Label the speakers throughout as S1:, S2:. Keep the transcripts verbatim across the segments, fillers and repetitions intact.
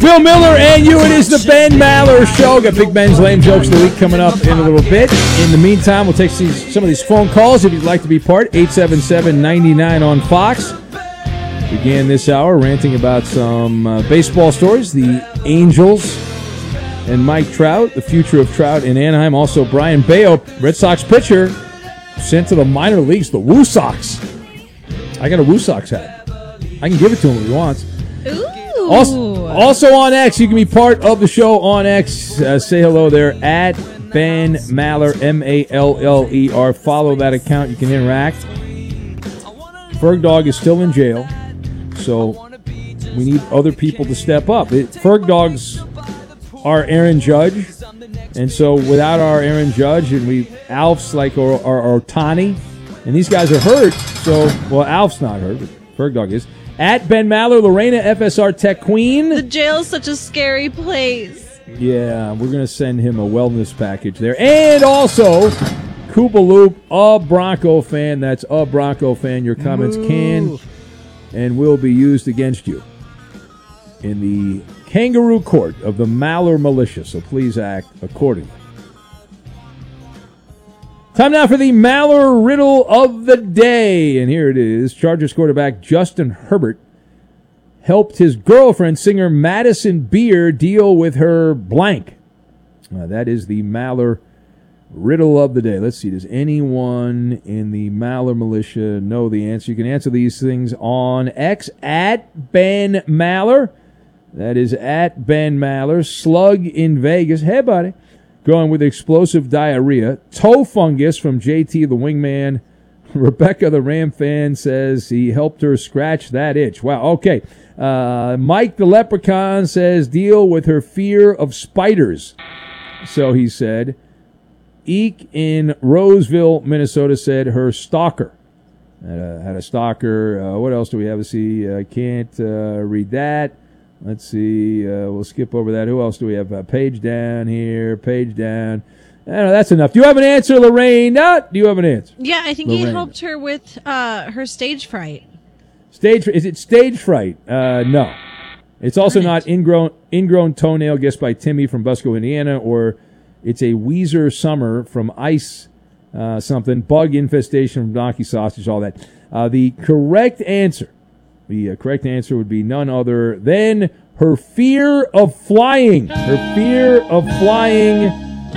S1: Bill Miller and you. It is the Ben Maller Show. Got Big Ben's Lame Jokes of the Week coming up in a little bit. In the meantime, we'll take these, some of these phone calls if you'd like to be part. eight seven seven, nine nine on Fox. Began this hour ranting about some uh, baseball stories. The Angels and Mike Trout, the future of Trout in Anaheim. Also, Brian Bayo, Red Sox pitcher, sent to the minor leagues, the Woo Sox. I got a Woo Sox hat. I can give it to him if he wants.
S2: Ooh.
S1: Also, also on X, you can be part of the show on X. Uh, say hello there at Ben Maller, M A L L E R. Follow that account. You can interact. Ferg Dog is still in jail, so we need other people to step up. It, Ferg Dogs are Aaron Judge, and so without our Aaron Judge, and we Alf's like our, our, our Ohtani, and these guys are hurt. So, well, Alf's not hurt, but Ferg Dog is. At Ben Maller, Lorena, F S R Tech Queen.
S2: The jail's such a scary place.
S1: Yeah, we're going to send him a wellness package there. And also, Koopa Loop, a Bronco fan. That's a Bronco fan. Your comments
S2: Moo.
S1: can and will be used against you in the kangaroo court of the Maller militia. So please act accordingly. Time now for the Maller riddle of the day. And here it is. Chargers quarterback Justin Herbert helped his girlfriend, singer Madison Beer, deal with her blank. Uh, that is the Maller riddle of the day. Let's see. Does anyone in the Maller militia know the answer? You can answer these things on X at Ben Maller. That is at Ben Maller. Slug in Vegas. Hey, buddy. Going with explosive diarrhea. Toe fungus from J T the Wingman. Rebecca the Ram fan says he helped her scratch that itch. Wow, okay. Uh, Mike the Leprechaun says deal with her fear of spiders. So he said. Eek in Roseville, Minnesota said her stalker. Had a, had a stalker. Uh, what else do we have? Let's see. I can't uh, read that. Let's see. Uh, we'll skip over that. Who else do we have? Uh, page down here. Page down. I don't know. That's enough. Do you have an answer, Lorraine? Uh, do you have an answer?
S2: Yeah, I think
S1: Lorraine.
S2: he helped her with uh, her stage fright.
S1: Stage? Is it stage fright? Uh, no. It's also not ingrown ingrown toenail, guessed by Timmy from Busco, Indiana, or it's a Weezer summer from Ice uh, something, bug infestation from Donkey Sausage, all that. Uh, the correct answer. The uh, correct answer would be none other than her fear of flying. Her fear of flying.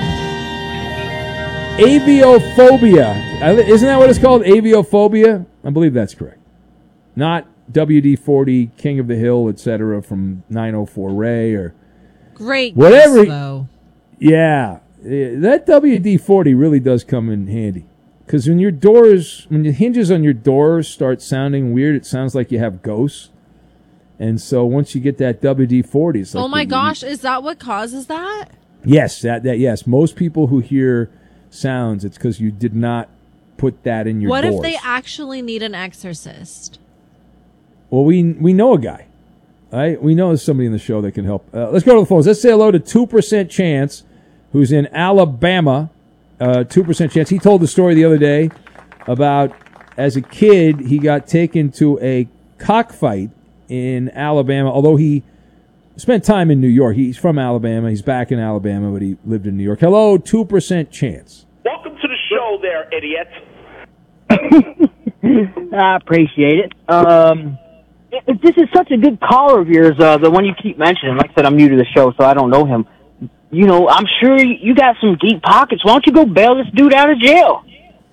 S1: Aviophobia. Isn't that what it's called? Aviophobia? I believe that's correct. Not W D forty, King of the Hill, et cetera from nine oh four Ray or
S2: Great
S1: whatever.
S2: guess, though.
S1: Yeah. That W D forty really does come in handy. Because when your doors, when the hinges on your doors start sounding weird, it sounds like you have ghosts. And so once you get that W D forty, it's like...
S2: Oh, my
S1: you,
S2: gosh. Is that what causes that?
S1: Yes, that, that yes. Most people who hear sounds, it's because you did not put that in your
S2: what
S1: doors.
S2: What if they actually need an exorcist?
S1: Well, we we know a guy. Right? We know there's somebody in the show that can help. Uh, let's go to the phones. Let's say hello to two percent Chance, who's in Alabama. Uh, two percent Chance. He told the story the other day about, as a kid, he got taken to a cockfight in Alabama, although he spent time in New York. He's from Alabama. He's back in Alabama, but he lived in New York. Hello, two percent Chance.
S3: Welcome to the show there, idiot.
S4: I appreciate it. Um, it. This is such a good caller of yours, uh, the one you keep mentioning. Like I said, I'm new to the show, so I don't know him. You know, I'm sure you got some deep pockets. Why don't you go bail this dude out of jail?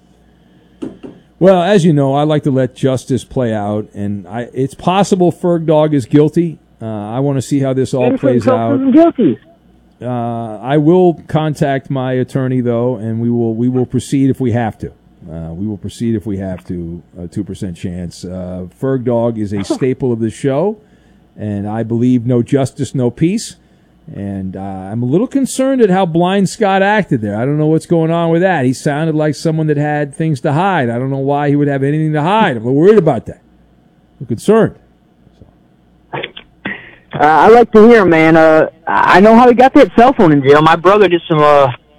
S1: Well, as you know, I like to let justice play out, and I, it's possible Ferg Dog is guilty. Uh, I want to see how this all plays out.
S4: Guilty.
S1: Uh, I will contact my attorney, though, and we will we will proceed if we have to. Uh, we will proceed if we have to. A two percent chance. Uh, Ferg Dog is a staple of the show, and I believe no justice, no peace. And uh, I'm a little concerned at how Blind Scott acted there. I don't know what's going on with that. He sounded like someone that had things to hide. I don't know why he would have anything to hide. I'm a little worried about that. I'm concerned.
S4: Uh, I like to hear, man. Uh, I know how he got that cell phone in jail. My brother did some uh,